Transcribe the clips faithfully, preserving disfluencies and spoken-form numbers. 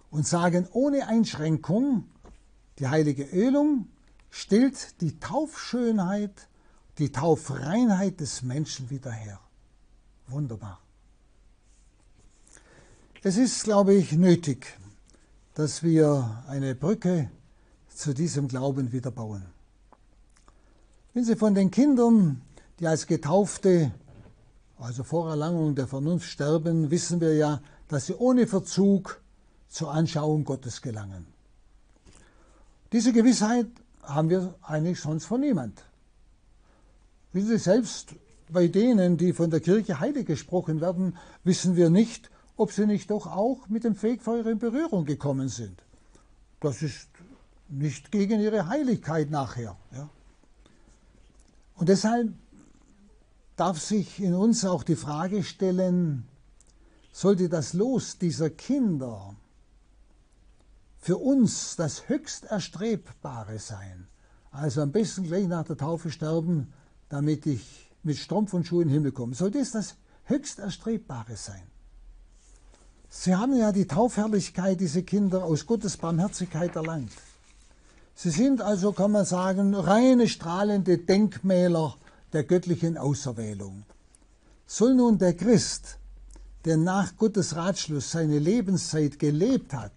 und sagen ohne Einschränkung, die heilige Ölung stellt die Taufschönheit, die Taufreinheit des Menschen wieder her. Wunderbar. Es ist, glaube ich, nötig, dass wir eine Brücke zu diesem Glauben wieder bauen. Wenn Sie von den Kindern, die als Getaufte, also vor Erlangung der Vernunft sterben, wissen wir ja, dass sie ohne Verzug zur Anschauung Gottes gelangen. Diese Gewissheit haben wir eigentlich sonst von niemand. Wissen Sie, selbst bei denen, die von der Kirche heilig gesprochen werden, wissen wir nicht, ob sie nicht doch auch mit dem Fegfeuer in Berührung gekommen sind. Das ist nicht gegen ihre Heiligkeit nachher. Ja. Und deshalb darf sich in uns auch die Frage stellen, sollte das Los dieser Kinder für uns das höchst Erstrebbare sein, also am besten gleich nach der Taufe sterben, damit ich mit Strumpf und Schuh in den Himmel komme, sollte es das höchst Erstrebbare sein. Sie haben ja die Taufherrlichkeit, diese Kinder, aus Gottes Barmherzigkeit erlangt. Sie sind also, kann man sagen, reine strahlende Denkmäler der göttlichen Auserwählung. Soll nun der Christ, der nach Gottes Ratschluss seine Lebenszeit gelebt hat,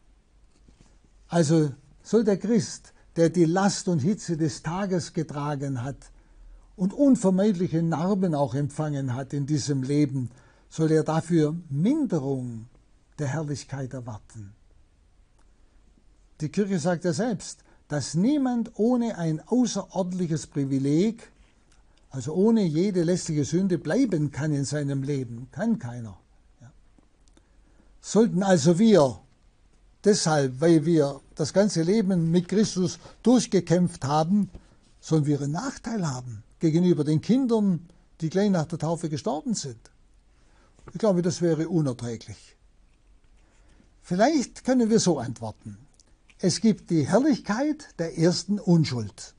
also soll der Christ, der die Last und Hitze des Tages getragen hat und unvermeidliche Narben auch empfangen hat in diesem Leben, soll er dafür Minderung der Herrlichkeit erwarten. Die Kirche sagt ja selbst, dass niemand ohne ein außerordentliches Privileg, also ohne jede lästige Sünde, bleiben kann in seinem Leben. Kann keiner. Ja. Sollten also wir deshalb, weil wir das ganze Leben mit Christus durchgekämpft haben, sollen wir einen Nachteil haben gegenüber den Kindern, die gleich nach der Taufe gestorben sind. Ich glaube, das wäre unerträglich. Vielleicht können wir so antworten. Es gibt die Herrlichkeit der ersten Unschuld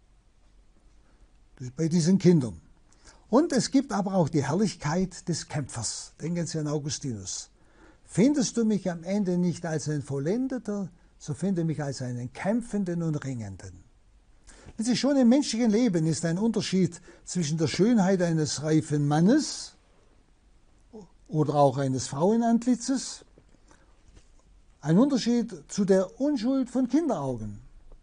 bei diesen Kindern. Und es gibt aber auch die Herrlichkeit des Kämpfers. Denken Sie an Augustinus. Findest du mich am Ende nicht als ein Vollendeter, so finde mich als einen Kämpfenden und Ringenden. Wenn Sie schon im menschlichen Leben ist ein Unterschied zwischen der Schönheit eines reifen Mannes oder auch eines Frauenantlitzes, ein Unterschied zu der Unschuld von Kinderaugen.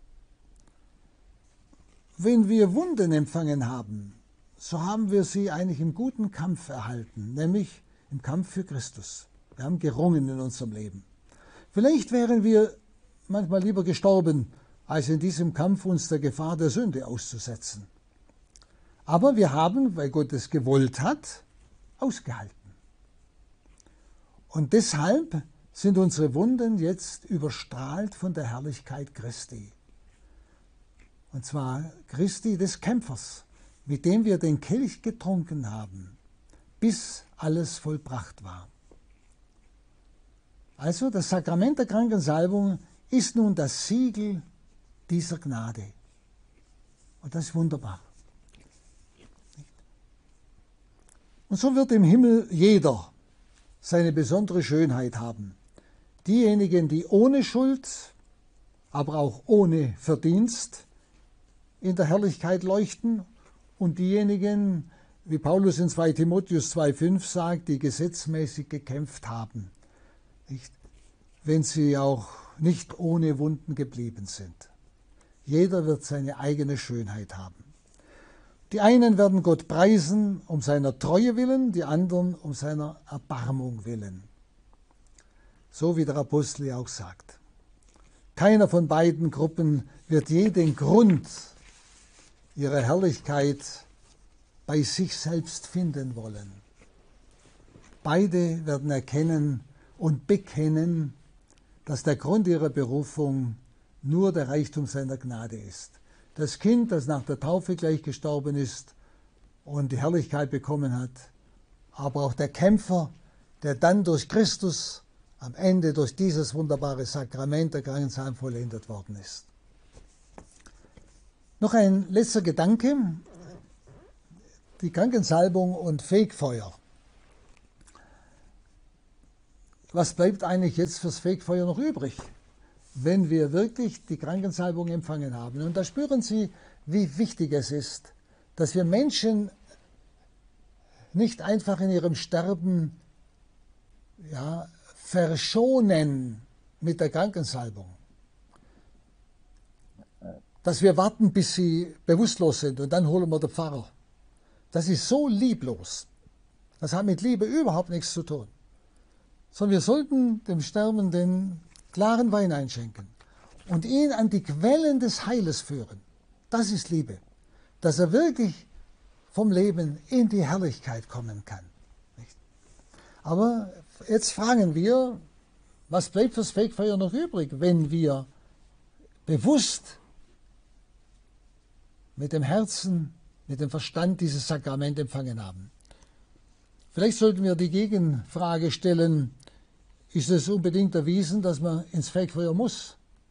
Wenn wir Wunden empfangen haben, so haben wir sie eigentlich im guten Kampf erhalten, nämlich im Kampf für Christus. Wir haben gerungen in unserem Leben. Vielleicht wären wir manchmal lieber gestorben, als in diesem Kampf uns der Gefahr der Sünde auszusetzen. Aber wir haben, weil Gott es gewollt hat, ausgehalten. Und deshalb sind unsere Wunden jetzt überstrahlt von der Herrlichkeit Christi. Und zwar Christi des Kämpfers, mit dem wir den Kelch getrunken haben, bis alles vollbracht war. Also das Sakrament der Krankensalbung ist nun das Siegel dieser Gnade. Und das ist wunderbar. Und so wird im Himmel jeder seine besondere Schönheit haben. Diejenigen, die ohne Schuld, aber auch ohne Verdienst in der Herrlichkeit leuchten, und diejenigen, wie Paulus in zweiter Timotheus zwei fünf sagt, die gesetzmäßig gekämpft haben, nicht? Wenn sie auch nicht ohne Wunden geblieben sind. Jeder wird seine eigene Schönheit haben. Die einen werden Gott preisen um seiner Treue willen, die anderen um seiner Erbarmung willen. So wie der Apostel ja auch sagt. Keiner von beiden Gruppen wird je den Grund ihrer Herrlichkeit bei sich selbst finden wollen. Beide werden erkennen und bekennen, dass der Grund ihrer Berufung nur der Reichtum seiner Gnade ist. Das Kind, das nach der Taufe gleich gestorben ist und die Herrlichkeit bekommen hat, aber auch der Kämpfer, der dann durch Christus am Ende durch dieses wunderbare Sakrament der Krankensalbung vollendet worden ist. Noch ein letzter Gedanke, die Krankensalbung und Fegfeuer. was bleibt eigentlich jetzt fürs Fegfeuer noch übrig, wenn wir wirklich die Krankensalbung empfangen haben? Und da spüren Sie, wie wichtig es ist, dass wir Menschen nicht einfach in ihrem Sterben ja, verschonen mit der Krankensalbung. Dass wir warten, bis sie bewusstlos sind und dann holen wir den Pfarrer. Das ist so lieblos. Das hat mit Liebe überhaupt nichts zu tun. Sondern wir sollten dem Sterbenden klaren Wein einschenken und ihn an die Quellen des Heiles führen. Das ist Liebe. Dass er wirklich vom Leben in die Herrlichkeit kommen kann. Aber jetzt fragen wir, was bleibt fürs Fegfeuer noch übrig, wenn wir bewusst mit dem Herzen, mit dem Verstand dieses Sakrament empfangen haben? Vielleicht sollten wir die Gegenfrage stellen, ist es unbedingt erwiesen, dass man ins Fegfeuer muss?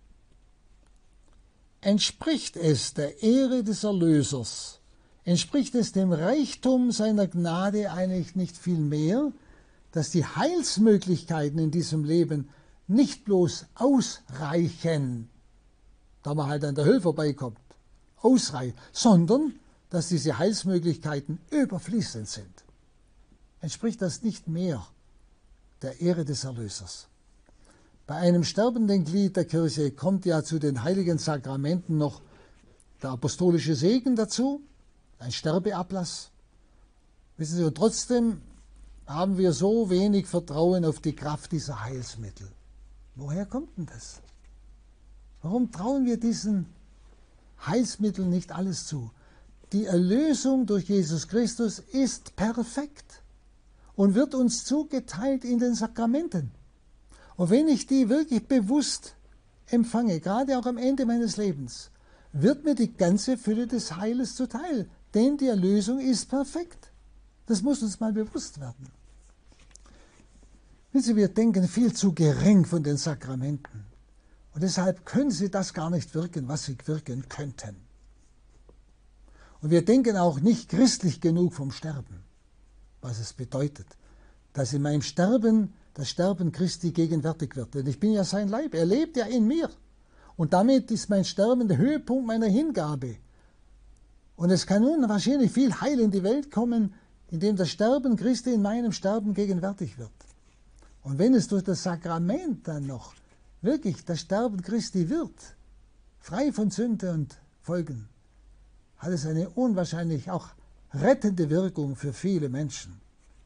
Entspricht es der Ehre des Erlösers, entspricht es dem Reichtum seiner Gnade eigentlich nicht viel mehr, dass die Heilsmöglichkeiten in diesem Leben nicht bloß ausreichen, da man halt an der Hölle vorbeikommt, ausreichen, sondern dass diese Heilsmöglichkeiten überfließend sind? Entspricht das nicht mehr der Ehre des Erlösers? Bei einem sterbenden Glied der Kirche kommt ja zu den heiligen Sakramenten noch der apostolische Segen dazu, ein Sterbeablass. Wissen Sie, und trotzdem haben wir so wenig Vertrauen auf die Kraft dieser Heilsmittel. Woher kommt denn das? Warum trauen wir diesen Heilsmitteln nicht alles zu? Die Erlösung durch Jesus Christus ist perfekt und wird uns zugeteilt in den Sakramenten. Und wenn ich die wirklich bewusst empfange, gerade auch am Ende meines Lebens, wird mir die ganze Fülle des Heiles zuteil, denn die Erlösung ist perfekt. Das muss uns mal bewusst werden. Wissen Sie, wir denken viel zu gering von den Sakramenten. Und deshalb können sie das gar nicht wirken, was sie wirken könnten. Und wir denken auch nicht christlich genug vom Sterben, was es bedeutet, dass in meinem Sterben das Sterben Christi gegenwärtig wird. Denn ich bin ja sein Leib, er lebt ja in mir. Und damit ist mein Sterben der Höhepunkt meiner Hingabe. Und es kann nun wahrscheinlich viel Heil in die Welt kommen, indem das Sterben Christi in meinem Sterben gegenwärtig wird. Und wenn es durch das Sakrament dann noch wirklich das Sterben Christi wird, frei von Sünde und Folgen, hat es eine unwahrscheinlich auch rettende Wirkung für viele Menschen.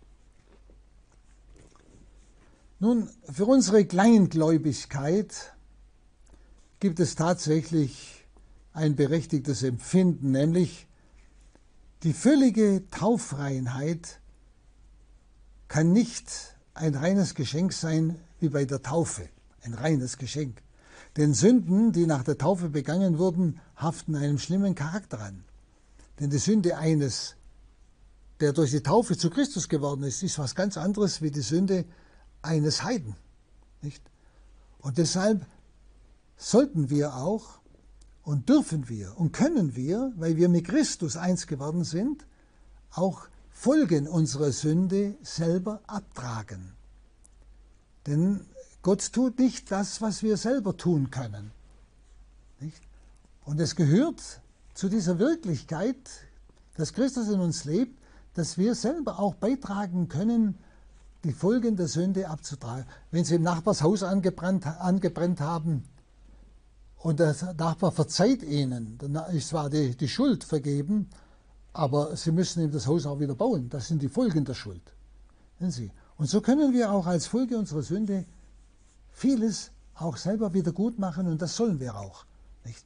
Nun, für unsere Kleingläubigkeit gibt es tatsächlich ein berechtigtes Empfinden, nämlich die völlige Taufreinheit kann nicht ein reines Geschenk sein wie bei der Taufe, ein reines Geschenk. Denn Sünden, die nach der Taufe begangen wurden, haften einem schlimmen Charakter an. Denn die Sünde eines, der durch die Taufe zu Christus geworden ist, ist was ganz anderes wie die Sünde eines Heiden. Nicht? Und deshalb sollten wir auch und dürfen wir und können wir, weil wir mit Christus eins geworden sind, auch Folgen unserer Sünde selber abtragen. Denn Gott tut nicht das, was wir selber tun können. Nicht? Und es gehört zu dieser Wirklichkeit, dass Christus in uns lebt, dass wir selber auch beitragen können, die Folgen der Sünde abzutragen. Wenn Sie im Nachbarshaus angebrannt, angebrannt haben und der Nachbar verzeiht Ihnen, dann ist zwar die, die Schuld vergeben, aber Sie müssen ihm das Haus auch wieder bauen. Das sind die Folgen der Schuld. Sehen Sie? Und so können wir auch als Folge unserer Sünde vieles auch selber wieder gut machen und das sollen wir auch. Nicht?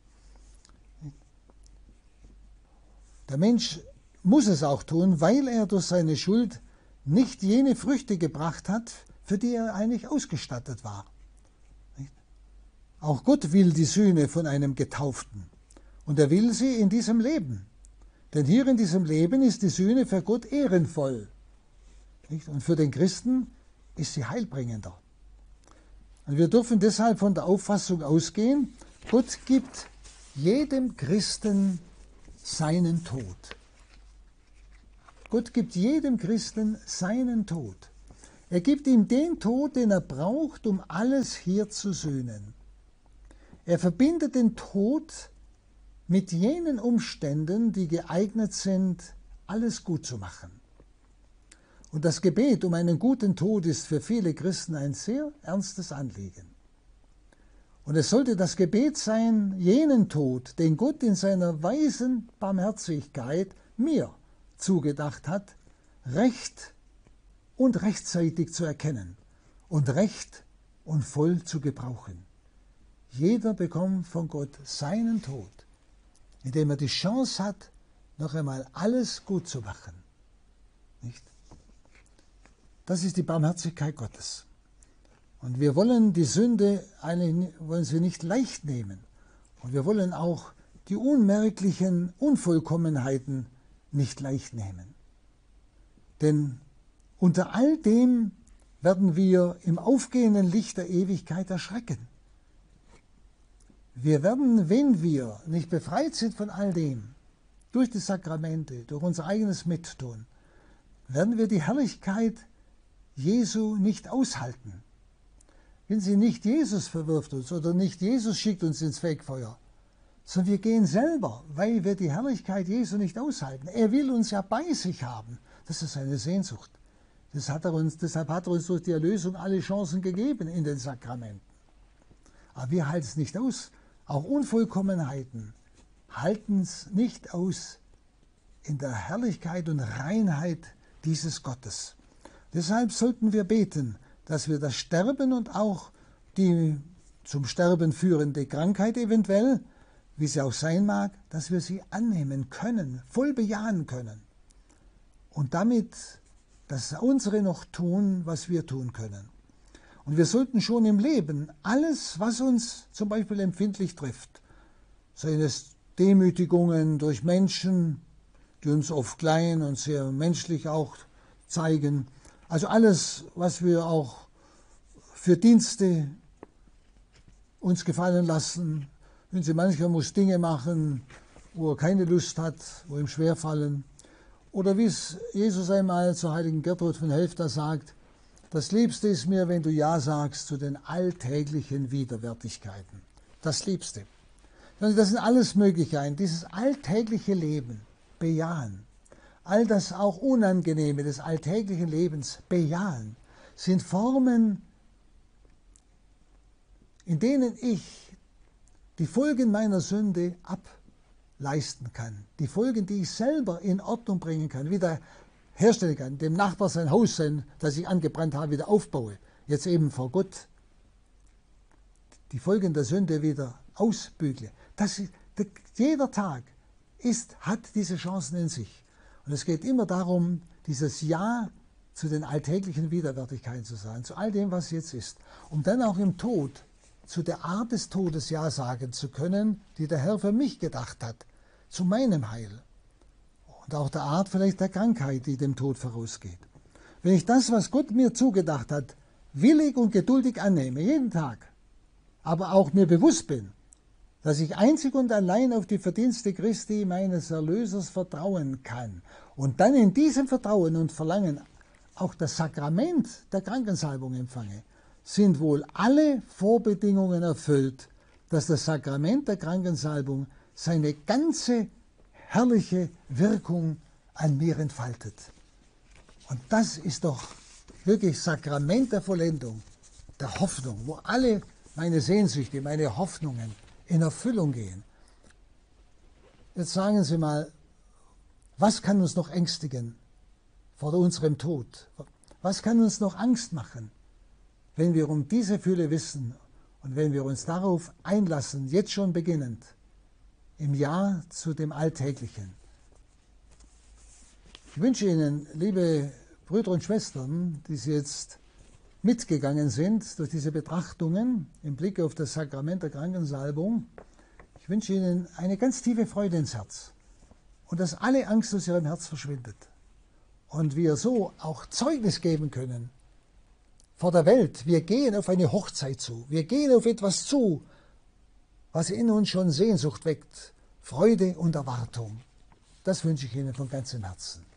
Der Mensch muss es auch tun, weil er durch seine Schuld nicht jene Früchte gebracht hat, für die er eigentlich ausgestattet war. Nicht? Auch Gott will die Sühne von einem Getauften und er will sie in diesem Leben. Denn hier in diesem Leben ist die Sühne für Gott ehrenvoll. Nicht? Und für den Christen ist sie heilbringender. Und wir dürfen deshalb von der Auffassung ausgehen, Gott gibt jedem Christen seinen Tod. Gott gibt jedem Christen seinen Tod. Er gibt ihm den Tod, den er braucht, um alles hier zu sühnen. Er verbindet den Tod mit jenen Umständen, die geeignet sind, alles gut zu machen. Und das Gebet um einen guten Tod ist für viele Christen ein sehr ernstes Anliegen. Und es sollte das Gebet sein, jenen Tod, den Gott in seiner weisen Barmherzigkeit mir zugedacht hat, recht und rechtzeitig zu erkennen und recht und voll zu gebrauchen. Jeder bekommt von Gott seinen Tod, indem er die Chance hat, noch einmal alles gut zu machen. Nicht? Das ist die Barmherzigkeit Gottes. Und wir wollen die Sünde, eigentlich wollen sie nicht leicht nehmen. Und wir wollen auch die unmerklichen Unvollkommenheiten nicht leicht nehmen. Denn unter all dem werden wir im aufgehenden Licht der Ewigkeit erschrecken. Wir werden, wenn wir nicht befreit sind von all dem, durch die Sakramente, durch unser eigenes Mittun, werden wir die Herrlichkeit Jesu nicht aushalten. Wenn sie nicht Jesus verwirft uns oder nicht Jesus schickt uns ins Fegfeuer, sondern wir gehen selber, weil wir die Herrlichkeit Jesu nicht aushalten. Er will uns ja bei sich haben. Das ist seine Sehnsucht. Das hat er uns, deshalb hat er uns durch die Erlösung alle Chancen gegeben in den Sakramenten. Aber wir halten es nicht aus. Auch Unvollkommenheiten halten es nicht aus in der Herrlichkeit und Reinheit dieses Gottes. Deshalb sollten wir beten, dass wir das Sterben und auch die zum Sterben führende Krankheit eventuell, wie sie auch sein mag, dass wir sie annehmen können, voll bejahen können. Und damit das unsere noch tun, was wir tun können. Und wir sollten schon im Leben alles, was uns zum Beispiel empfindlich trifft, seien es Demütigungen durch Menschen, die uns oft klein und sehr menschlich auch zeigen, also alles, was wir auch für Dienste uns gefallen lassen, wenn sie manchmal muss Dinge machen, wo er keine Lust hat, wo ihm schwerfallen. Oder wie es Jesus einmal zur heiligen Gertrud von Helfta sagt, das Liebste ist mir, wenn du Ja sagst zu den alltäglichen Widerwärtigkeiten. Das Liebste. Das sind alles Möglichkeiten, dieses alltägliche Leben bejahen. All das auch Unangenehme des alltäglichen Lebens bejahen, sind Formen, in denen ich die Folgen meiner Sünde ableisten kann. Die Folgen, die ich selber in Ordnung bringen kann, wieder herstellen kann, dem Nachbar sein Haus, sein, das ich angebrannt habe, wieder aufbaue. Jetzt eben vor Gott die Folgen der Sünde wieder ausbügle. Das ist, jeder Tag ist, hat diese Chancen in sich. Und es geht immer darum, dieses Ja zu den alltäglichen Widerwärtigkeiten zu sagen, zu all dem, was jetzt ist. Um dann auch im Tod zu der Art des Todes Ja sagen zu können, die der Herr für mich gedacht hat, zu meinem Heil. Und auch der Art vielleicht der Krankheit, die dem Tod vorausgeht. Wenn ich das, was Gott mir zugedacht hat, willig und geduldig annehme, jeden Tag, aber auch mir bewusst bin, dass ich einzig und allein auf die Verdienste Christi, meines Erlösers, vertrauen kann und dann in diesem Vertrauen und Verlangen auch das Sakrament der Krankensalbung empfange, sind wohl alle Vorbedingungen erfüllt, dass das Sakrament der Krankensalbung seine ganze herrliche Wirkung an mir entfaltet. Und das ist doch wirklich Sakrament der Vollendung, der Hoffnung, wo alle meine Sehnsüchte, meine Hoffnungen in Erfüllung gehen. Jetzt sagen Sie mal, was kann uns noch ängstigen vor unserem Tod? Was kann uns noch Angst machen, wenn wir um diese Fülle wissen und wenn wir uns darauf einlassen, jetzt schon beginnend, im Ja zu dem Alltäglichen? Ich wünsche Ihnen, liebe Brüder und Schwestern, die Sie jetzt mitgegangen sind durch diese Betrachtungen im Blick auf das Sakrament der Krankensalbung, ich wünsche Ihnen eine ganz tiefe Freude ins Herz und dass alle Angst aus Ihrem Herz verschwindet und wir so auch Zeugnis geben können vor der Welt. Wir gehen auf eine Hochzeit zu, wir gehen auf etwas zu, was in uns schon Sehnsucht weckt, Freude und Erwartung. Das wünsche ich Ihnen von ganzem Herzen.